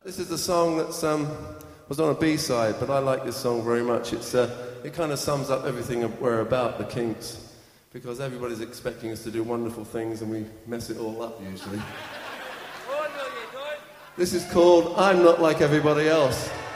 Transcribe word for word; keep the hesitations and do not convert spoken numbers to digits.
This is the song that um, was on a B-side, but I like this song very much. It's uh, it kind of sums up everything we're about, the Kinks, because everybody's expecting us to do wonderful things and we mess it all up usually. This is called I'm Not Like Everybody Else.